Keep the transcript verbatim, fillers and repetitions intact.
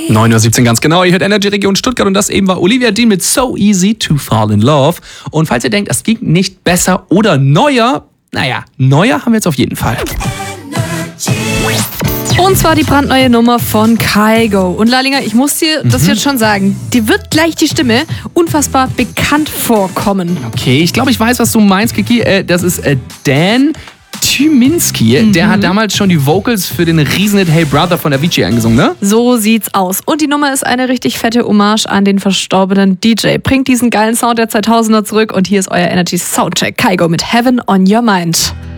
neun Uhr siebzehn ganz genau. Ihr hört Energy Region Stuttgart und das eben war Olivia Dean mit So Easy to Fall in Love. Und falls ihr denkt, es ging nicht besser oder neuer, naja, neuer haben wir jetzt auf jeden Fall. Und zwar die brandneue Nummer von Kygo. Und Lalinger, ich muss dir das Mhm. jetzt schon sagen, dir wird gleich die Stimme unfassbar bekannt vorkommen. Okay, ich glaube, ich weiß, was du meinst, Kiki. Äh, das ist äh, Dan Tyminski. Mhm. Der hat damals schon die Vocals für den Riesenhit Hey Brother von Avicii eingesungen, ne? So sieht's aus. Und die Nummer ist eine richtig fette Hommage an den verstorbenen D J. Bringt diesen geilen Sound der zweitausender zurück und hier ist euer Energy Soundcheck. Kygo mit Heaven on Your Mind.